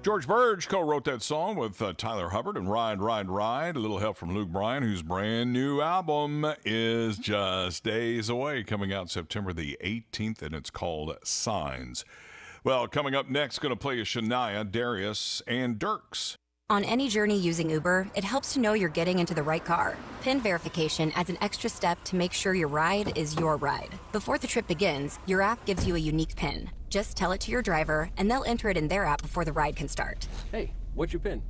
George Burge co-wrote that song with Tyler Hubbard and Ride, Ride, Ride. A little help from Luke Bryan, whose brand new album is just days away, coming out September the 18th, and it's called Signs. Well, coming up next, going to play you Shania, Darius, and Dirks. On any journey using Uber, it helps to know you're getting into the right car. PIN verification adds an extra step to make sure your ride is your ride. Before the trip begins, your app gives you a unique PIN. Just tell it to your driver, and they'll enter it in their app before the ride can start. Hey, what's your PIN?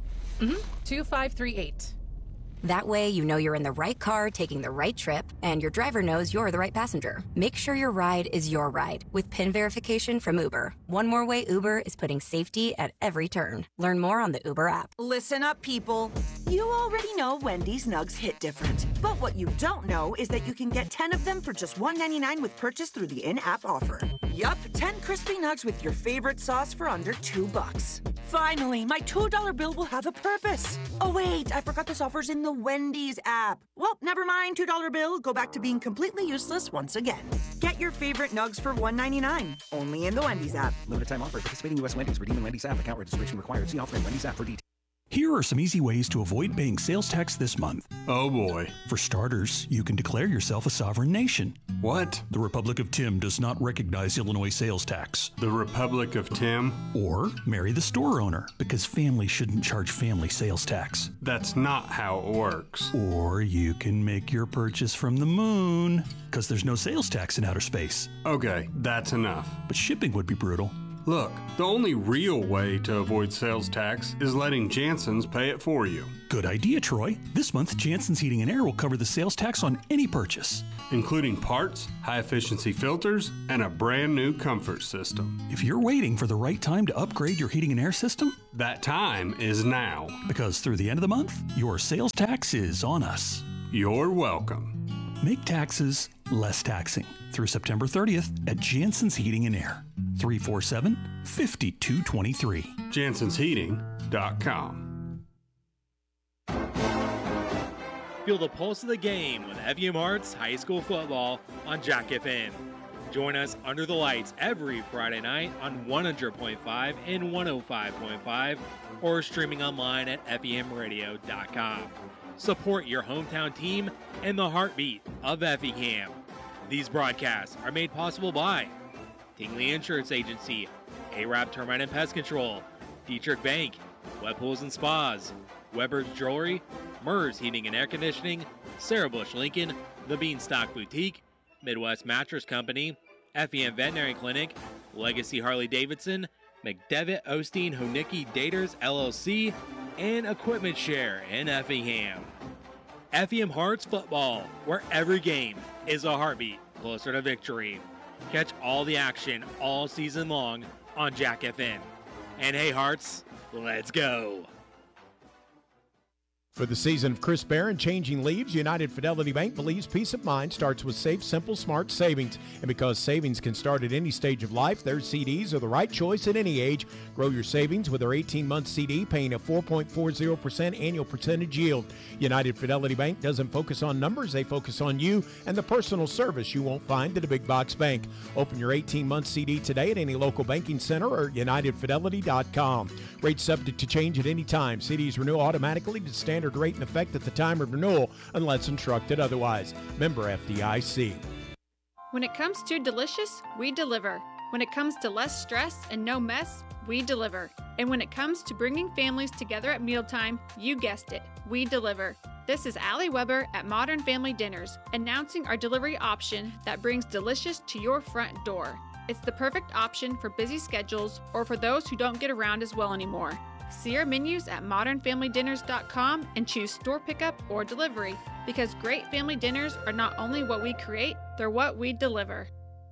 2538. That way, you know you're in the right car taking the right trip, and your driver knows you're the right passenger. Make sure your ride is your ride with PIN verification from Uber. One more way Uber is putting safety at every turn. Learn more on the Uber app. Listen up, people. You already know Wendy's Nugs hit different. But what you don't know is that you can get 10 of them for just $1.99 with purchase through the in-app offer. Yup, 10 crispy nugs with your favorite sauce for under $2. Finally, my $2 bill will have a purpose. Oh wait, I forgot this offer's in the Wendy's app. Well, never mind, $2 bill. Go back to being completely useless once again. Get your favorite nugs for $1.99. Only in the Wendy's app. Limited time offer. Participating U.S. Wendy's. Redeeming Wendy's app. Account registration required. See offer in Wendy's app for details. Here are some easy ways to avoid paying sales tax this month. Oh boy. For starters, you can declare yourself a sovereign nation. What? The Republic of Tim does not recognize Illinois sales tax. The Republic of Tim? Or marry the store owner, because family shouldn't charge family sales tax. That's not how it works. Or you can make your purchase from the moon, because there's no sales tax in outer space. Okay, that's enough. But shipping would be brutal. Look, the only real way to avoid sales tax is letting Jansen's pay it for you. Good idea, Troy. This month, Jansen's Heating and Air will cover the sales tax on any purchase, including parts, high-efficiency filters, and a brand new comfort system. If you're waiting for the right time to upgrade your heating and air system, that time is now. Because through the end of the month, your sales tax is on us. You're welcome. Make taxes less taxing through September 30th at Jansen's Heating and Air. 347-5223. JansensHeating.com. Feel the pulse of the game with FEM Hearts High School Football on Jack FM. Join us under the lights every Friday night on 100.5 and 105.5 or streaming online at FEMradio.com. Support your hometown team and the heartbeat of Effingham. These broadcasts are made possible by Tingley Insurance Agency, A-Rap Termite and Pest Control, Dietrich Bank, Wet Pools and Spas, Weber's Jewelry, Murs Heating and Air Conditioning, Sarah Bush Lincoln, The Beanstalk Boutique, Midwest Mattress Company, FEM Veterinary Clinic, Legacy Harley Davidson, McDevitt Osteen Honicki Daters LLC, and Equipment Share in Effingham. FEM Hearts Football, where every game is a heartbeat closer to victory. Catch all the action all season long on Jack FM. And hey, Hearts, let's go. For the season of crisp air and changing leaves, United Fidelity Bank believes peace of mind starts with safe, simple, smart savings. And because savings can start at any stage of life, their CDs are the right choice at any age. Grow your savings with their 18-month CD paying a 4.40% annual percentage yield. United Fidelity Bank doesn't focus on numbers, they focus on you and the personal service you won't find at a big box bank. Open your 18-month CD today at any local banking center or at UnitedFidelity.com. Rates subject to change at any time. CDs renew automatically to standard rate in effect at the time of renewal unless instructed otherwise. Member FDIC. When it comes to delicious, we deliver. When it comes to less stress and no mess, we deliver. And when it comes to bringing families together at mealtime, you guessed it, we deliver. This is Allie Weber at Modern Family Dinners, announcing our delivery option that brings delicious to your front door. It's the perfect option for busy schedules or for those who don't get around as well anymore. See our menus at modernfamilydinners.com and choose store pickup or delivery, because great family dinners are not only what we create, they're what we deliver.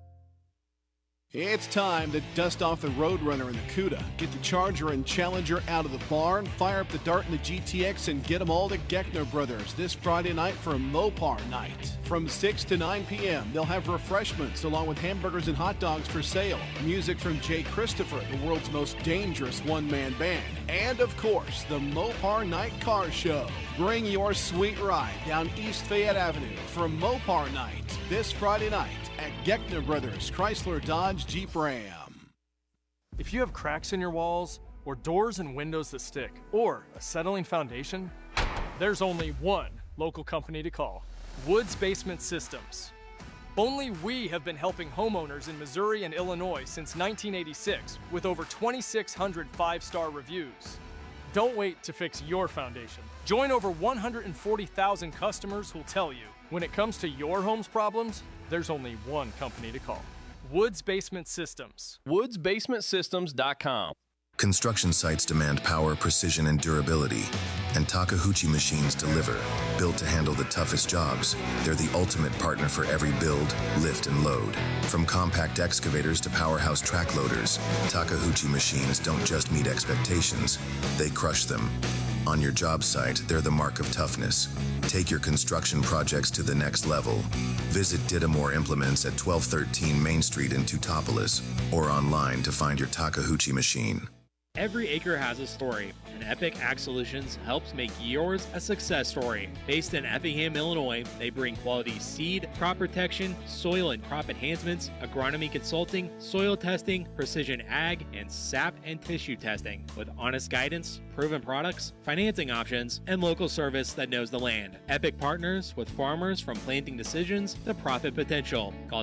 It's time to dust off the Roadrunner and the Cuda, get the Charger and Challenger out of the barn, fire up the Dart and the GTX, and get them all to Geckner Brothers this Friday night for Mopar Night. From 6 to 9 p.m., they'll have refreshments along with hamburgers and hot dogs for sale, music from Jay Christopher, the world's most dangerous one-man band, and, of course, the Mopar Night Car Show. Bring your sweet ride down East Fayette Avenue for Mopar Night this Friday night at Geckner Brothers Chrysler Dodge Jeep Ram. If you have cracks in your walls or doors and windows that stick, or a settling foundation? There's only one local company to call: Woods Basement Systems. Only we have been helping homeowners in Missouri and Illinois since 1986 with over 2,600 five-star reviews. Don't wait to fix your foundation. Join over 140,000 customers who'll tell you, when it comes to your home's problems, there's only one company to call: Woods Basement Systems. WoodsBasementSystems.com. Construction sites demand power, precision, and durability, and Takeuchi machines deliver. Built to handle the toughest jobs, they're the ultimate partner for every build, lift, and load. From compact excavators to powerhouse track loaders, Takeuchi machines don't just meet expectations, they crush them. On your job site, they're the mark of toughness. Take your construction projects to the next level. Visit Didamore Implements at 1213 Main Street in Teutopolis, or online to find your Takeuchi machine. Every acre has a story, and Epic Ag Solutions helps make yours a success story. Based in Effingham, Illinois, they bring quality seed, crop protection, soil and crop enhancements, agronomy consulting, soil testing, precision ag, and sap and tissue testing. With honest guidance, proven products, financing options, and local service that knows the land. Epic partners with farmers from planting decisions to profit potential. Call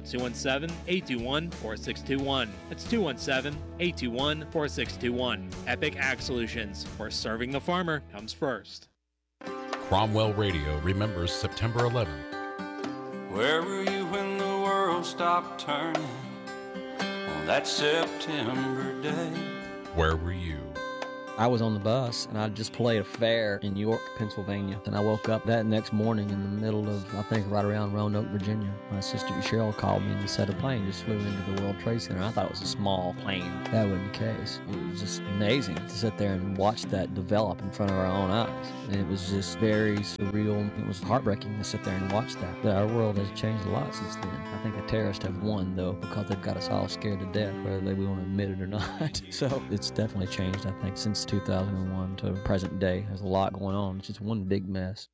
217-821-4621. That's 217-821-4621. Epic Ag Solutions, where serving the farmer comes first. Cromwell Radio remembers September 11th. Where were you when the world stopped turning on that September day? Where were you? I was on the bus, and I just played a fair in York, Pennsylvania. And I woke up that next morning in the middle of, I think, right around Roanoke, Virginia. My sister Cheryl called me and said a plane just flew into the World Trade Center. I thought it was a small plane. That wasn't the case. It was just amazing to sit there and watch that develop in front of our own eyes. And it was just very surreal. It was heartbreaking to sit there and watch that. But our world has changed a lot since then. I think the terrorists have won, though, because they've got us all scared to death, whether we want to admit it or not. So it's definitely changed, I think, since 2001 to present day. There's a lot going on. It's just one big mess.